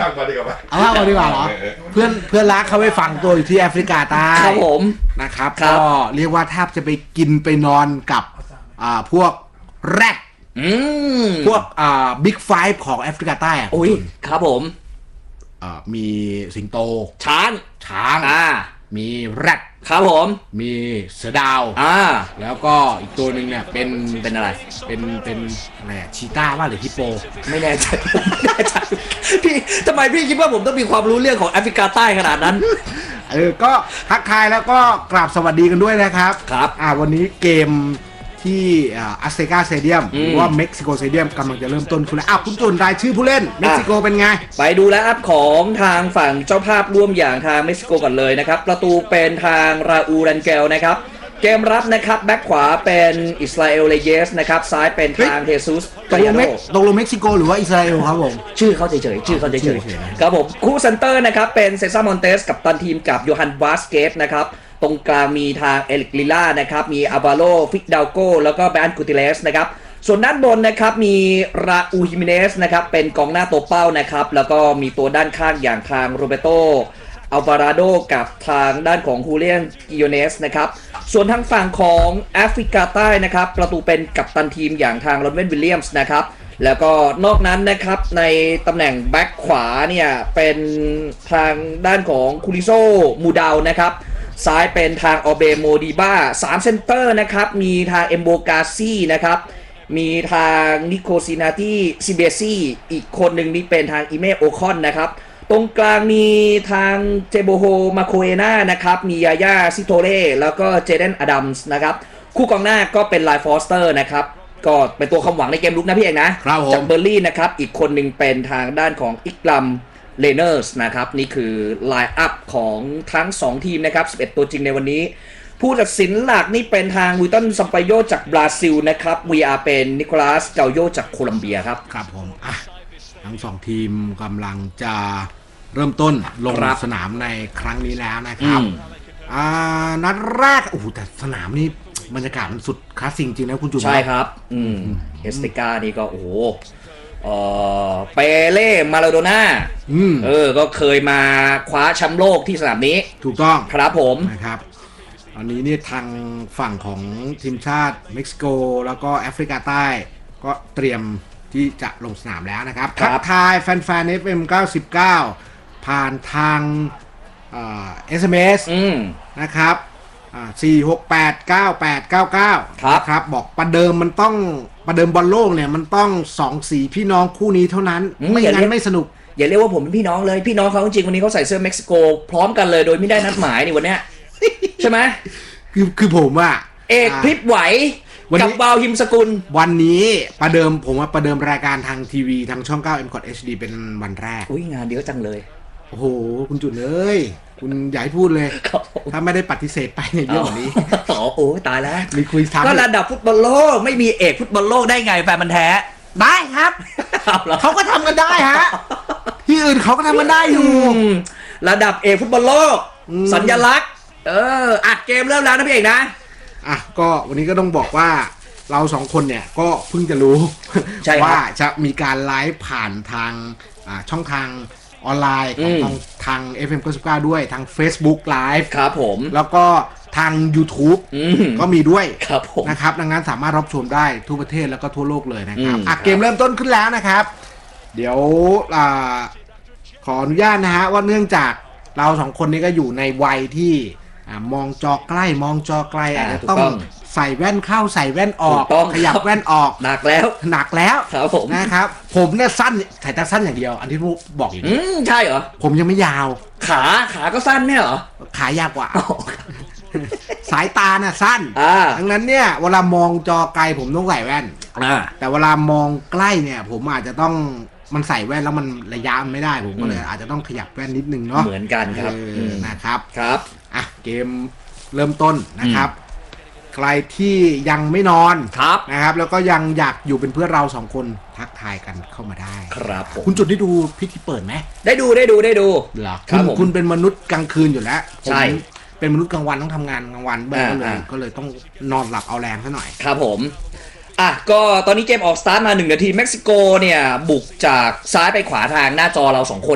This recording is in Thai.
งก่อนดีกว่าเอาภาคก่อนดีกว่าเหรอเพื่อนรักเขาไปฝังตัวอยู่ที่แอฟริกาใต้ครับผมนะครับก็เรียกว่าแทบจะไปกินไปนอนกับพวกแรดพวกบิ๊กไฟฟ์ของแอฟริกาใต้อุ้ยครับผมมีสิงโตช้างมีแรดครับผมมีเสือดาวแล้วก็อีกตัวหนึ่งเนี่ยเป็นอะไรเป็นอะไรชีต้าว่าหรือฮิปโปไม่แน่ใจพี่ทำไมพี่คิดว่าผมต้องมีความรู้เรื่องของแอฟริกาใต้ขนาดนั้นก็ทักทายแล้วก็กราบสวัสดีกันด้วยนะครับวันนี้เกมที่อัสเซกาสเตเดียมหรือว่าเม็กซิโกสเตเดียมกำลังจะเริ่มต้นขึ้นแล้วคุณจุนรายชื่อผู้เล่นเม็กซิโกเป็นไงไปดูแล้วอัพของทางฝั่งเจ้าภาพร่วมอย่างทางเม็กซิโกก่อนเลยนะครับประตูเป็นทางราอูรันเกลนะครับเกมรับนะครับแบ็คขวาเป็นอิสราเอลเลเยสนะครับซ้ายเป็นทางเฮซุสตกลงเม็กซิโกหรือว่าอิสราเอลครับผมชื่อเขาเฉยครับผมคู่เซนเตอร์นะครับเป็นเซซ่ามอนเตสกับตันทีมกับโยฮันวาสเกสนะครับตรงกลางมีทางเอลิกลิล่านะครับมีอาบาโลฟิกดาวโกแล้วก็แบรนกูติเลสนะครับส่วนด้านบนนะครับมีราอูฮิมิเนสนะครับเป็นกองหน้าตัวเป้านะครับแล้วก็มีตัวด้านข้างอย่างทางโรเบโตอัลวาราโดกับทางด้านของฮูเลียนกิโยเนสนะครับส่วนทางฝั่งของแอฟริกาใต้นะครับประตูเป็นกัปตันทีมอย่างทางโรเวนวิลเลียมส์นะครับแล้วก็นอกนั้นนะครับในตำแหน่งแบ็คขวาเนี่ยเป็นทางด้านของคูริโซมูดาวนะครับซ้ายเป็นทางออเบโมดีบ้า3เซนเตอร์นะครับมีทางเอมโบกาซี่นะครับมีทางนิโคซินาติซิเบซี่อีกคนหนึ่งนี่เป็นทางอิเมโอคอนนะครับตรงกลางมีทางเจโบโฮมาโคเอนานะครับมียาย่าซิโตเร่แล้วก็เจเดนอดัมส์นะครับคู่กองหน้าก็เป็นไลฟ์ฟอสเตอร์นะครับก็เป็นตัวความหวังในเกมลุกนะพี่เอกนะจากเบอร์ลี่นะครับอีกคนหนึ่งเป็นทางด้านของอิกลัมเลเนอร์สนะครับนี่คือไลน์อัพของทั้ง2ทีมนะครับ11ตัวจริงในวันนี้ผู้ตัดสินหลักนี่เป็นทางวิลตันซัมปาโยจากบราซิลนะครับ VR เป็นนิโคลัสเกาโยจากโคลัมเบียครับครับผมทั้ง2ทีมกำลังจะเริ่มต้นลงสนามในครั้งนี้แล้วนะครับนัดแรกโอ้โหแต่สนามนี้บรรยากาศมันสุดคลาสสิกจริงนะคุณจุ๊บใช่ครับเอสเตกานี่ก็โอ้โหเปเล่มาราโดน่าก็เคยมาคว้าแชมป์โลกที่สนามนี้ถูกต้องครับผมนะครับตอนนี้นี่ทางฝั่งของทีมชาติเม็กซิโกแล้วก็แอฟริกาใต้ก็เตรียมที่จะลงสนามแล้วนะครับทักทายแฟนๆ FM 99ผ่านทางSMS นะครับ4689899ครับบอกประเดิมมันต้องประเดิมบอลโลกเนี่ยมันต้อง2สีพี่น้องคู่นี้เท่านั้นไม่งั้นไม่สนุกอย่าเรียกว่าผมเป็นพี่น้องเลยพี่น้องเขาจริงวันนี้เขาใส่เสื้อเม็กซิโกพร้อมกันเลยโดยไม่ได้นัดหมายนี่วันเนี้ยใช่ไหมคือผมอะเอกพริบไหวกับวาวหิมสกุลวันนี้ประเดิมผมว่าประเดิมรายการทางทีวีทางช่อง9 M-Cot HD เป็นวันแรกงานเยอะจังเลยโอ้โหคุณจุดเลยคุณอย่าให้พูดเลยถ้าไม่ได้ปฏิเสธไปในเรื่องนี้โอ้ตายแล้วมีคุยซ้ำก็ระดับฟุตบอลโลกไม่มีเอกฟุตบอลโลกได้ไงแฟนมันแท้ได้ครับเขาก็ทำกันได้ฮะที่อื่นเขาก็ทำกันได้อยู่ระดับเอกฟุตบอลโลกสัญลักษณ์อัดเกมเริ่มแล้วนะพี่เอกนะก็วันนี้ก็ต้องบอกว่าเรา2คนเนี่ยก็เพิ่งจะรู้ว่าจะมีการไลฟ์ผ่านทางช่องทางออนไลน์ของทาง FM 99ด้วยทาง Facebook Live ครับผมแล้วก็ทาง YouTube ก็มีด้วยครับผมนะครับดังนั้นสามารถรับชมได้ทั่วประเทศแล้วก็ทั่วโลกเลยนะครับเกมเริ่มต้นขึ้นแล้วนะครับเดี๋ยวขออนุญาตนะฮะว่าเนื่องจากเรา2คนนี้ก็อยู่ในวัยที่มองจอใกล้มองจอไกลอาจจะต้องใส่แว่นเข้าใส่แว่นออกขยับแว่นออกหนักแล้วครับผมนะครับผมเนี่ยสั้นสายตาสั้นอย่างเดียวอันที่ผมบอกอยู่ใช่เหรอผมยังไม่ยาวขาก็สั้นไม่เหรอขายาวกว่าสายตาเนี่ยสั้นดังนั้นเนี่ยเวลามองจอไกลผมต้องใส่แว่นแต่เวลามองใกล้เนี่ยผมอาจจะต้องมันใส่แว่นแล้วมันระยะไม่ได้ผมก็เลยอาจจะต้องขยับแว่นนิดนึงเนาะเหมือนกันครับนะครับครับเกมเริ่มต้นนะครับใครที่ยังไม่นอนนะครับแล้วก็ยังอยากอยู่เป็นเพื่อนเรา2คนทักทายกันเข้ามาได้ครับคุณจุดได้ดูพิธีเปิดไหมได้ดูหรอคุณเป็นมนุษย์กลางคืนอยู่แล้วใช่เป็นมนุษย์กลางวันต้องทำงานกลางวันก็เลยต้องนอนหลับเอาแรงซะหน่อยครับผมก็ตอนนี้เกมออกสตาร์ทมา1 นาทีเม็กซิโกเนี่ยบุกจากซ้ายไปขวาทางหน้าจอเรา2คน